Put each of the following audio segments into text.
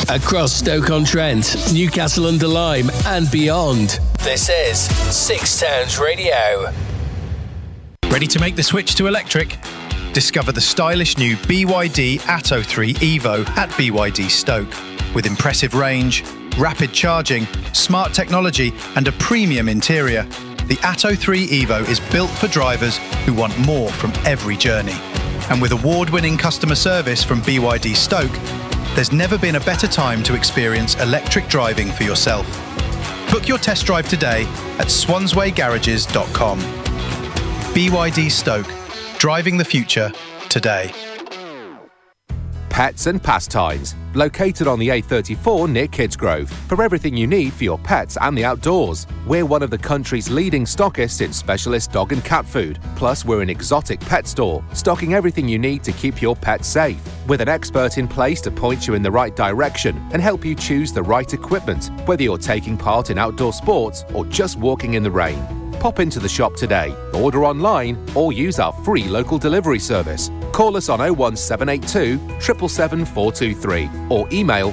across Stoke-on-Trent, Newcastle-under-Lyme and beyond. This is Six Towns Radio. Ready to make the switch to electric? Discover the stylish new BYD Atto 3 Evo at BYD Stoke. With impressive range, rapid charging, smart technology and a premium interior, the Atto 3 Evo is built for drivers who want more from every journey. And with award-winning customer service from BYD Stoke, there's never been a better time to experience electric driving for yourself. Book your test drive today at swanswaygarages.com. BYD Stoke, driving the future today. Pets and Pastimes, located on the A34 near Kidsgrove, for everything you need for your pets and the outdoors. We're one of the country's leading stockists in specialist dog and cat food. Plus, we're an exotic pet store, stocking everything you need to keep your pet safe. With an expert in place to point you in the right direction and help you choose the right equipment, whether you're taking part in outdoor sports or just walking in the rain. Pop into the shop today, order online or use our free local delivery service. Call us on 01782 777 423 or email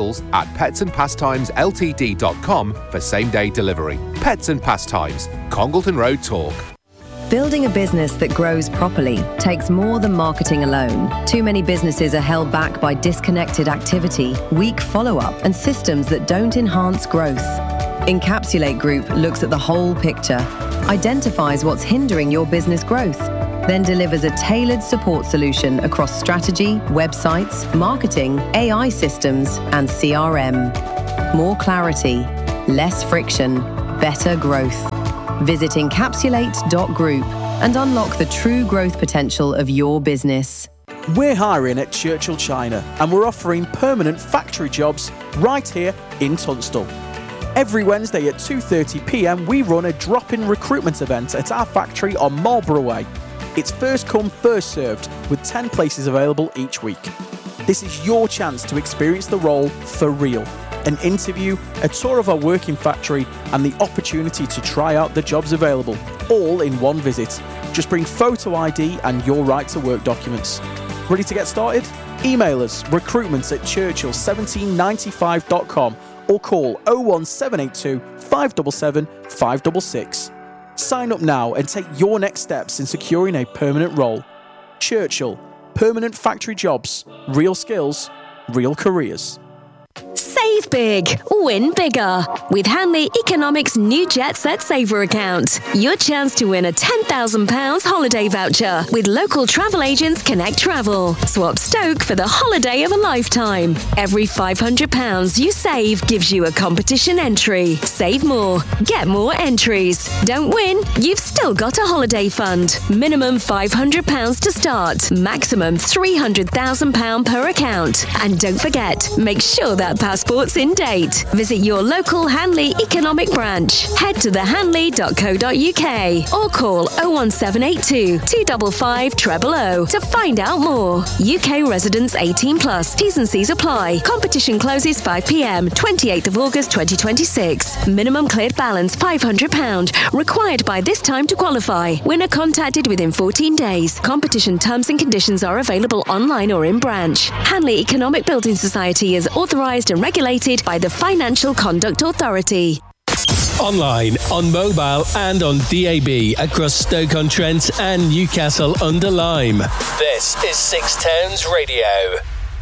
sales@petsandpastimesLTD.com for same-day delivery. Pets and Pastimes, Congleton Road Talk. Building a business that grows properly takes more than marketing alone. Too many businesses are held back by disconnected activity, weak follow-up, and systems that don't enhance growth. Encapsulate Group looks at the whole picture, identifies what's hindering your business growth, then delivers a tailored support solution across strategy, websites, marketing, AI systems, and CRM. More clarity, less friction, better growth. Visit encapsulate.group and unlock the true growth potential of your business. We're hiring at Churchill China and we're offering permanent factory jobs right here in Tunstall. Every Wednesday at 2:30pm we run a drop-in recruitment event at our factory on Marlborough Way. It's first come, first served, with 10 places available each week. This is your chance to experience the role for real. An interview, a tour of our working factory, and the opportunity to try out the jobs available, all in one visit. Just bring photo ID and your right to work documents. Ready to get started? Email us recruitments@churchill1795.com or call 01782 577 566. Sign up now and take your next steps in securing a permanent role. Churchill, permanent factory jobs, real skills, real careers. Save big, win bigger. With Hanley Economics' new Jet Set Saver account. Your chance to win a £10,000 holiday voucher with local travel agents Connect Travel. Swap Stoke for the holiday of a lifetime. Every £500 you save gives you a competition entry. Save more, get more entries. Don't win? You've still got a holiday fund. Minimum £500 to start. Maximum £300,000 per account. And don't forget, make sure that passport's in date. Visit your local Hanley Economic branch. Head to thehanley.co.uk or call 01782 255 000 to find out more. UK residents 18 plus. T's and C's apply. Competition closes 5pm, 28th of August 2026. Minimum cleared balance £500. Required by this time to qualify. Winner contacted within 14 days. Competition terms and conditions are available online or in branch. Hanley Economic Building Society is authorised and regulated by the Financial Conduct Authority. Online, on mobile and on DAB across Stoke-on-Trent and Newcastle-under-Lyme. This is Six Towns Radio.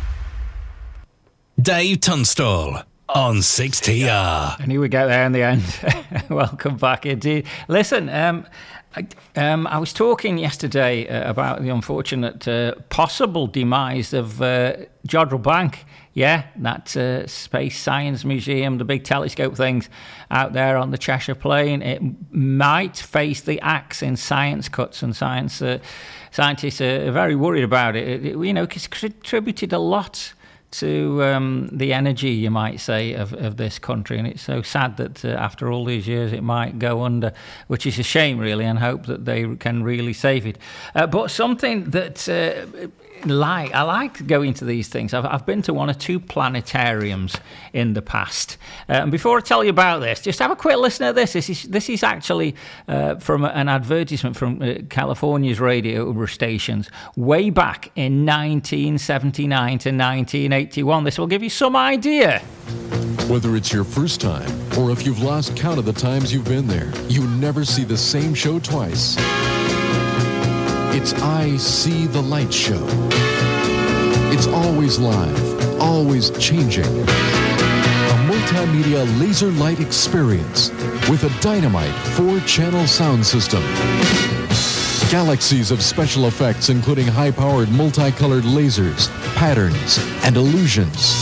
Dave Tunstall on 6TR. And here we go there in the end. Welcome back indeed. Listen, I was talking yesterday about the unfortunate possible demise of Jodrell Bank. Yeah, that Space Science Museum, the big telescope things out there on the Cheshire Plain. It might face the axe in science cuts, and scientists are very worried about it. It's contributed a lot to the energy, you might say, of this country, and it's so sad that after all these years it might go under, which is a shame really, and hope that they can really save it. But something that I like going to these things. I've been to 1 or 2 planetariums in the past. And before I tell you about this, just have a quick listen to this. This is actually from an advertisement from California's radio stations way back in 1979 to 1981. This will give you some idea. Whether it's your first time or if you've lost count of the times you've been there, you never see the same show twice. It's I See the Light Show. It's always live, always changing. A multimedia laser light experience with a dynamite 4-channel sound system. Galaxies of special effects, including high-powered multicolored lasers, patterns, and illusions.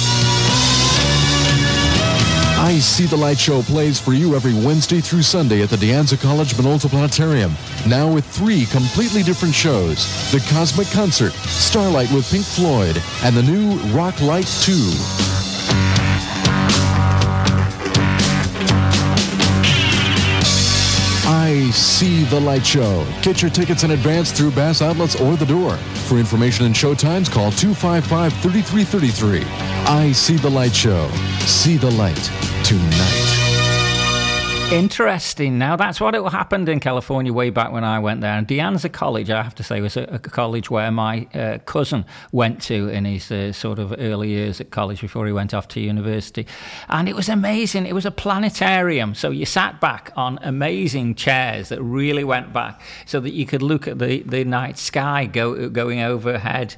I See the Light Show plays for you every Wednesday through Sunday at the De Anza College Minolta Planetarium. Now with 3 completely different shows. The Cosmic Concert, Starlight with Pink Floyd, and the new Rock Light 2. I See the Light Show. Get your tickets in advance through Bass Outlets or the door. For information and showtimes, call 255-3333. I See the Light Show. See the light tonight. Interesting. Now, that's what happened in California way back when I went there. And De Anza College, I have to say, was a college where my cousin went to in his sort of early years at college before he went off to university. And it was amazing. It was a planetarium. So you sat back on amazing chairs that really went back so that you could look at the night sky going overhead,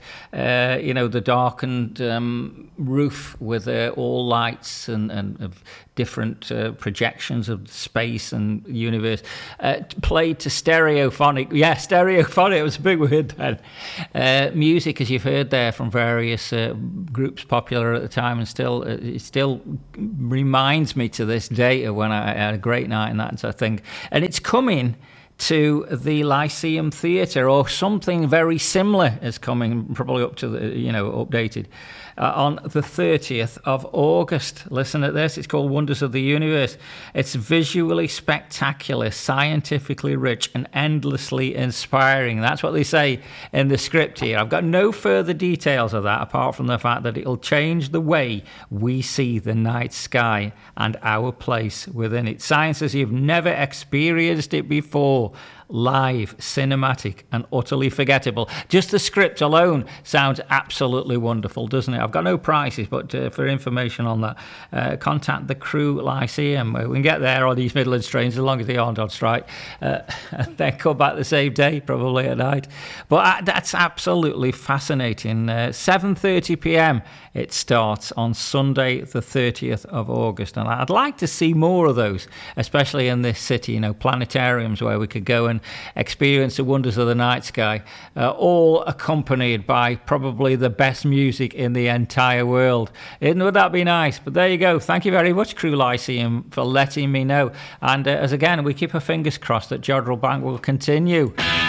the darkened roof with all lights and different projections of space and universe, played to stereophonic. Yeah, stereophonic, it was a big word then. Music, as you've heard there, from various groups popular at the time, and it still reminds me to this day of when I had a great night and that sort of thing. And it's coming to the Lyceum Theatre, or something very similar is coming, probably up to the, updated, on the 30th of August. Listen to this. It's called Wonders of the Universe. It's visually spectacular, scientifically rich, and endlessly inspiring. That's what they say in the script here. I've got no further details of that, apart from the fact that it'll change the way we see the night sky and our place within it. Science as you've never experienced it before. Live, cinematic, and utterly forgettable. Just the script alone sounds absolutely wonderful, doesn't it? I've got no prices, but for information on that, contact the Crewe Lyceum. We can get there on these Midlands trains as long as they aren't on strike. Then come back the same day, probably at night. But that's absolutely fascinating. 7:30 p.m. it starts on Sunday, the 30th of August. And I'd like to see more of those, especially in this city, planetariums where we could go and experience the wonders of the night sky, all accompanied by probably the best music in the entire world. Would that be nice? But there you go. Thank you very much, Crewe Lyceum, for letting me know. And as again, we keep our fingers crossed that Jodrell Bank will continue.